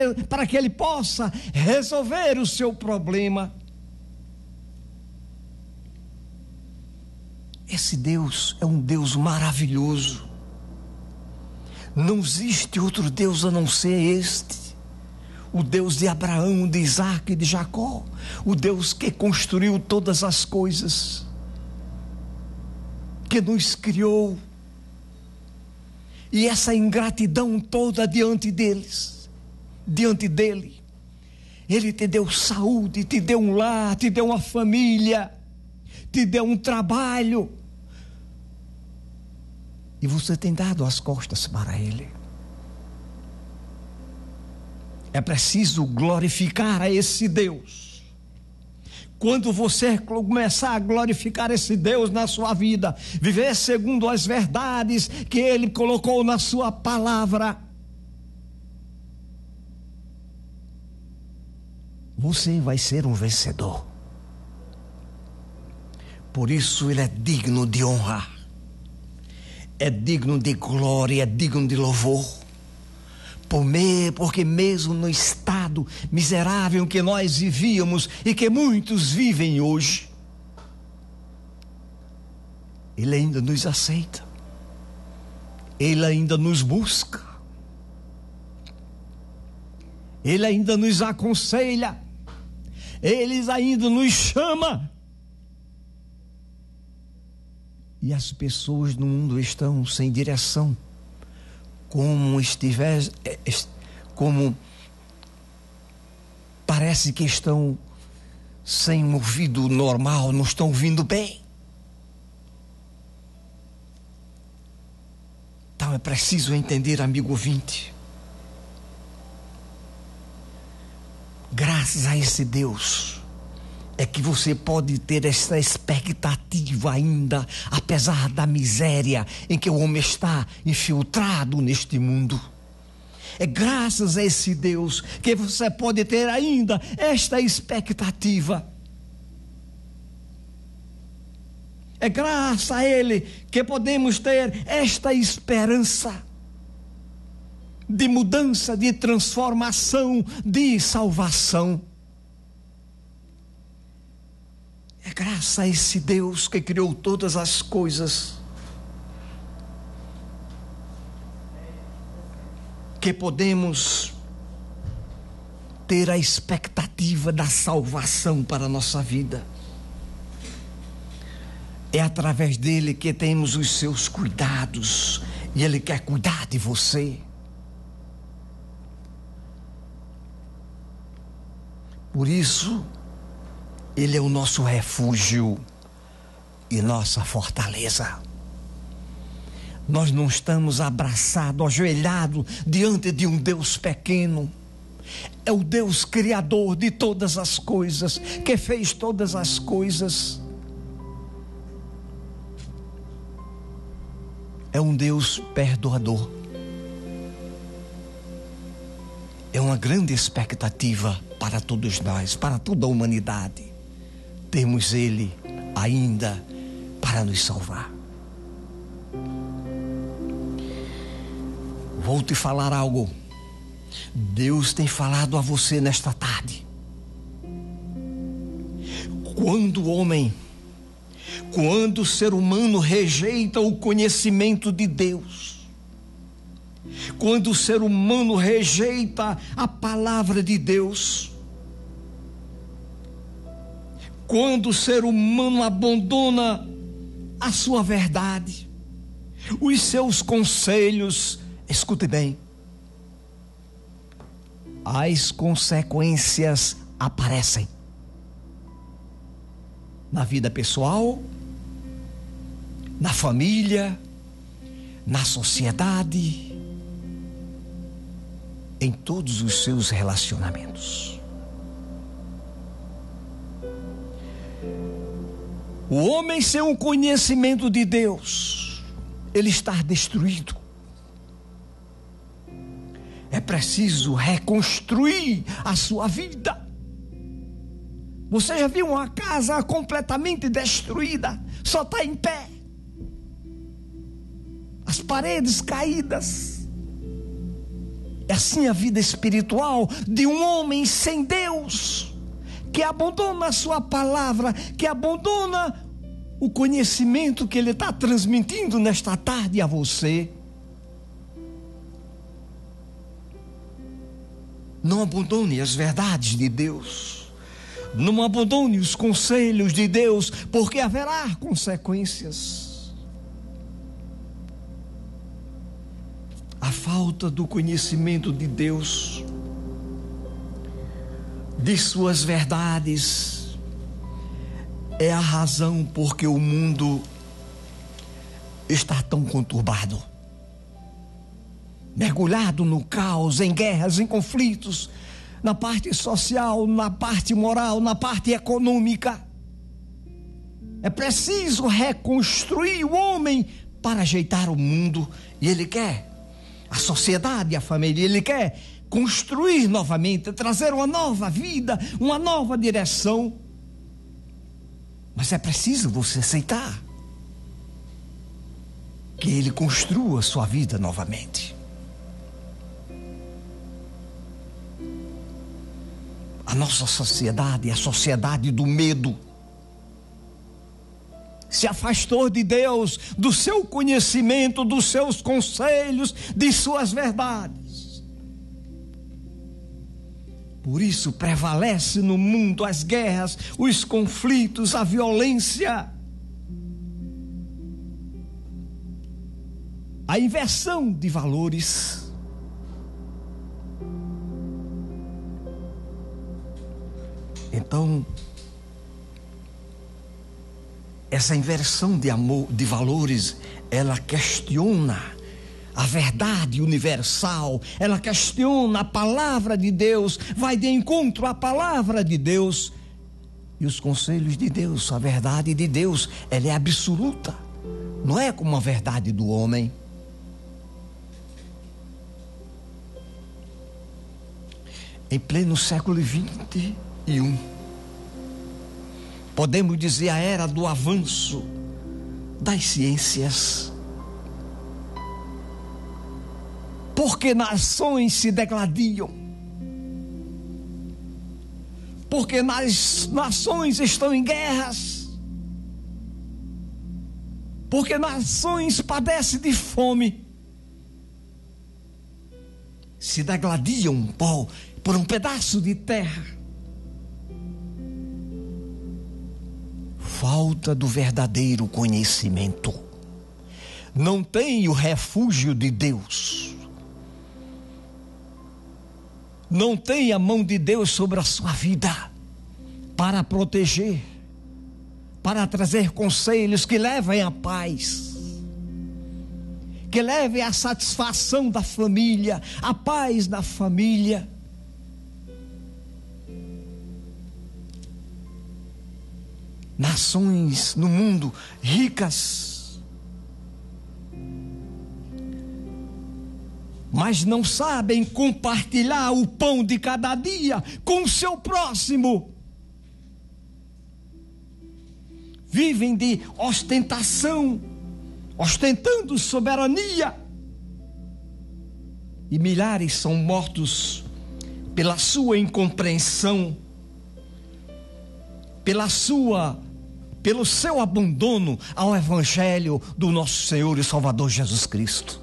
para que Ele possa resolver o seu problema. Esse Deus é um Deus maravilhoso. Não existe outro Deus a não ser este. O Deus de Abraão, de Isaac e de Jacó. O Deus que construiu todas as coisas. Que nos criou. E essa ingratidão toda diante deles. Diante dele. Ele te deu saúde, te deu um lar, te deu uma família. Te deu um trabalho. E você tem dado as costas para Ele. É preciso glorificar a esse Deus. Quando você começar a glorificar esse Deus na sua vida, viver segundo as verdades que Ele colocou na sua palavra, você vai ser um vencedor. Por isso Ele é digno de honra. É digno de glória, é digno de louvor. Porque mesmo no estado miserável que nós vivíamos e que muitos vivem hoje, Ele ainda nos aceita. Ele ainda nos busca. Ele ainda nos aconselha. Ele ainda nos chama. E as pessoas no mundo estão sem direção, como parece que estão sem um ouvido normal, não estão ouvindo bem. Então é preciso entender, amigo ouvinte, graças a esse Deus, é que você pode ter essa expectativa ainda, apesar da miséria em que o homem está infiltrado neste mundo. É graças a esse Deus que você pode ter ainda esta expectativa. É graças a Ele que podemos ter esta esperança de mudança, de transformação, de salvação. É graças a esse Deus que criou todas as coisas que podemos ter a expectativa da salvação para a nossa vida. É através dele que temos os seus cuidados e Ele quer cuidar de você. Por isso, Ele é o nosso refúgio e nossa fortaleza. Nós não estamos abraçados, ajoelhados diante de um Deus pequeno. É o Deus criador de todas as coisas, que fez todas as coisas. É um Deus perdoador. É uma grande expectativa para todos nós, para toda a humanidade. Temos Ele ainda para nos salvar. Vou te falar algo. Deus tem falado a você nesta tarde. Quando o ser humano rejeita o conhecimento de Deus, quando o ser humano rejeita a palavra de Deus, quando o ser humano abandona a sua verdade, os seus conselhos, escute bem, as consequências aparecem na vida pessoal, na família, na sociedade, em todos os seus relacionamentos. O homem sem o conhecimento de Deus, ele está destruído. É preciso reconstruir a sua vida. Você já viu uma casa completamente destruída? Só está em pé. As paredes caídas. É assim a vida espiritual de um homem sem Deus, que abandona a sua palavra, que abandona o conhecimento que ele está transmitindo nesta tarde a você. Não abandone as verdades de Deus. Não abandone os conselhos de Deus, porque haverá consequências. A falta do conhecimento de Deus, de suas verdades, é a razão porque o mundo está tão conturbado, mergulhado no caos, em guerras, em conflitos, na parte social, na parte moral, na parte econômica. É preciso reconstruir o homem para ajeitar o mundo, e ele quer a sociedade, a família, ele quer construir novamente, trazer uma nova vida, uma nova direção. Mas é preciso você aceitar que ele construa sua vida novamente. A nossa sociedade é a sociedade do medo. Se afastou de Deus, do seu conhecimento, dos seus conselhos, de suas verdades. Por isso prevalece no mundo as guerras, os conflitos, a violência. A inversão de valores. Então, essa inversão de valores, ela questiona a verdade universal, ela questiona a palavra de Deus, vai de encontro à palavra de Deus e os conselhos de Deus. A verdade de Deus, ela é absoluta, não é como a verdade do homem. Em pleno século XXI, podemos dizer a era do avanço das ciências. Porque nações se degladiam, porque nações estão em guerras, porque nações padecem de fome, se degladiam por um pedaço de terra. Falta do verdadeiro conhecimento. Não tem o refúgio de Deus. Não tem a mão de Deus sobre a sua vida para proteger, para trazer conselhos que levem à paz, que levem à satisfação da família, à paz na família. Nações no mundo ricas, mas não sabem compartilhar o pão de cada dia com o seu próximo. Vivem de ostentação, ostentando soberania. E milhares são mortos pela sua incompreensão, pelo seu abandono ao Evangelho do nosso Senhor e Salvador Jesus Cristo.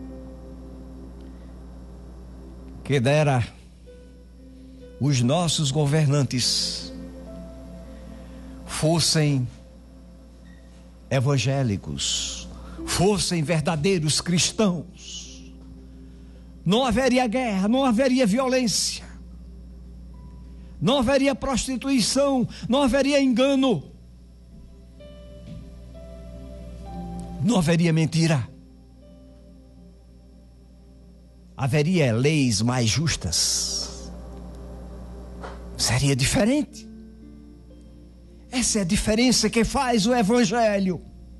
Que dera os nossos governantes fossem evangélicos, fossem verdadeiros cristãos. Não haveria guerra, não haveria violência, não haveria prostituição, não haveria engano, não haveria mentira. Haveria leis mais justas. Seria diferente. Essa é a diferença que faz o Evangelho.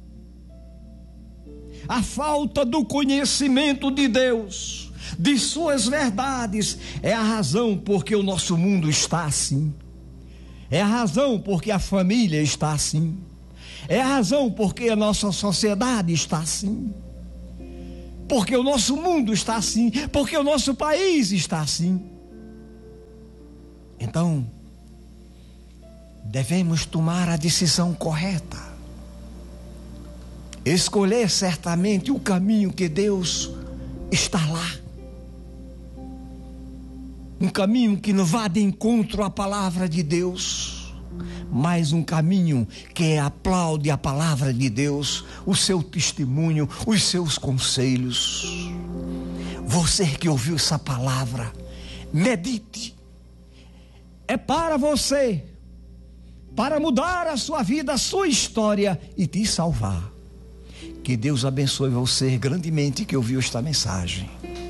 A falta do conhecimento de Deus, de suas verdades, é a razão porque o nosso mundo está assim. É a razão porque a família está assim. É a razão porque a nossa sociedade está assim. porque o nosso mundo está assim, porque o nosso país está assim. Então, devemos tomar a decisão correta, escolher certamente o caminho que Deus está lá, um caminho que não vá de encontro à palavra de Deus, mas um caminho que aplaude a palavra de Deus, o seu testemunho, os seus conselhos. Você que ouviu essa palavra, medite. É para você, para mudar a sua vida, a sua história e te salvar. Que Deus abençoe você grandemente que ouviu esta mensagem.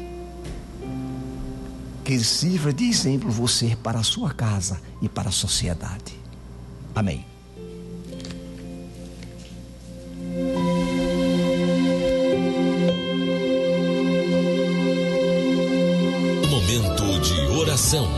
Que sirva de exemplo você para a sua casa e para a sociedade. Amém. Momento de oração.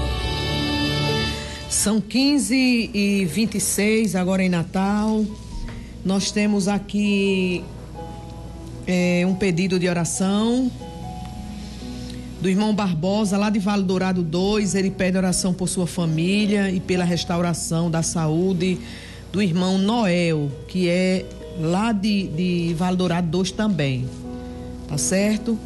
São 15h26, agora em Natal. Nós temos aqui um pedido de oração do irmão Barbosa, lá de Vale Dourado 2. Ele pede oração por sua família e pela restauração da saúde do irmão Noel, que é lá de Vale Dourado 2 também. Tá certo?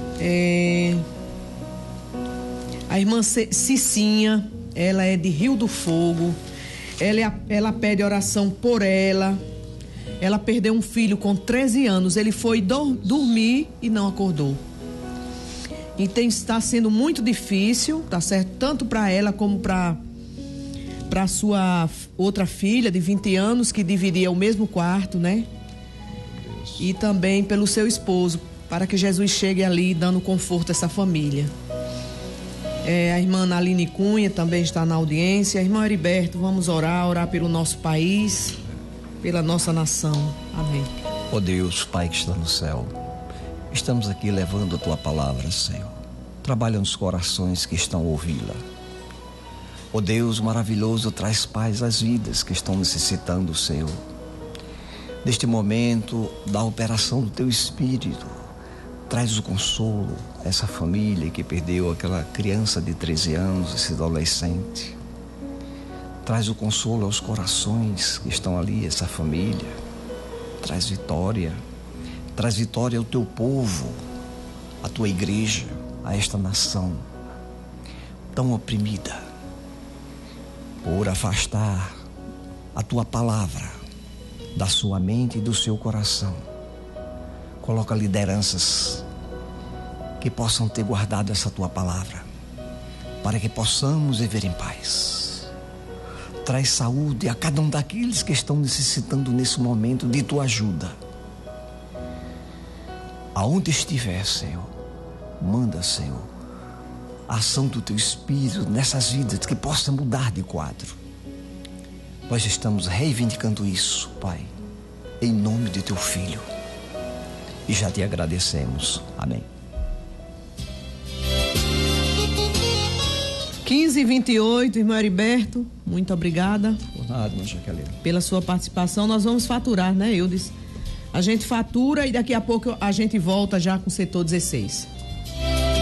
A irmã Cicinha, ela é de Rio do Fogo. Ela pede oração por ela. Ela perdeu um filho com 13 anos. Ele foi dormir e não acordou. Então está sendo muito difícil, tá certo? Tanto para ela como para sua outra filha de 20 anos, que dividia o mesmo quarto, né? E também pelo seu esposo, para que Jesus chegue ali dando conforto a essa família. A irmã Naline Cunha também está na audiência. Irmão Heriberto, vamos orar pelo nosso país, pela nossa nação. Amém. Ó Deus, Pai que está no céu, estamos aqui levando a Tua palavra, Senhor. Trabalha nos corações que estão a ouvi-la. Ó Deus maravilhoso, traz paz às vidas que estão necessitando, Senhor. Neste momento da operação do Teu Espírito, traz o consolo a essa família que perdeu aquela criança de 13 anos, esse adolescente. Traz o consolo aos corações que estão ali, essa família. Traz vitória ao Teu povo, à Tua igreja, a esta nação tão oprimida, por afastar a Tua palavra da sua mente e do seu coração. Coloca lideranças que possam ter guardado essa Tua palavra, para que possamos viver em paz. Traz saúde a cada um daqueles que estão necessitando nesse momento de Tua ajuda. Aonde estiver, Senhor, manda, Senhor, a ação do Teu Espírito nessas vidas, que possa mudar de quadro. Nós estamos reivindicando isso, Pai, em nome de Teu Filho. E já te agradecemos. Amém. 15h28, irmão Heriberto, muito obrigada. Por nada, irmã Jaqueline. Pela sua participação. Nós vamos faturar, né, Eudes? A gente fatura e daqui a pouco a gente volta já com o setor 16.